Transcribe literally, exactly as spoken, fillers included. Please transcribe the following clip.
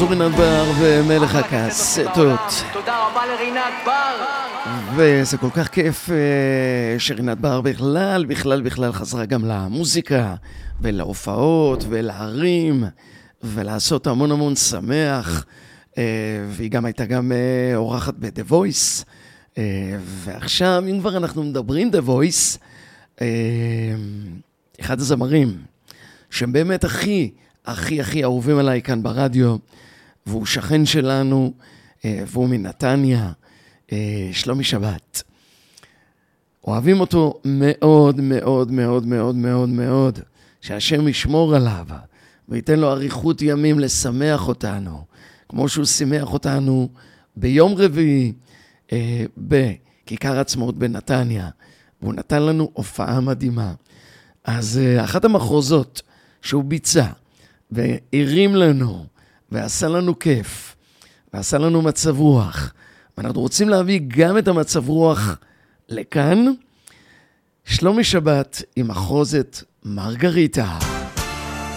פרופסור רינת בר ומלך הקסטות. תודה רבה לרינת בר. וזה כל כך כיף שרינת בר בכלל, בכלל, בכלל חזרה גם למוזיקה ולהופעות ולהרים ולעשות המון המון שמח. והיא גם הייתה גם אורחת ב-The Voice. ועכשיו, אם כבר אנחנו מדברים The Voice, אחד הזמרים שהם באמת הכי, הכי, הכי אהובים עליי כאן ברדיו, והוא שכן שלנו, והוא מנתניה, שלומי שבת. אוהבים אותו מאוד, מאוד, מאוד, מאוד, מאוד, מאוד, שהשם ישמור עליו, וייתן לו אריכות ימים לשמח אותנו, כמו שהוא שמח אותנו ביום רביעי, אה, בכיכר עצמאות בנתניה, והוא נתן לנו הופעה מדהימה. אז אה, אחת המחוזות שהוא ביצע, והרים לנו, ועשה לנו כיף, ועשה לנו מצב רוח, ואנחנו רוצים להביא גם את המצב רוח לכאן, שלומי שבת עם מחוזת מרגריטה.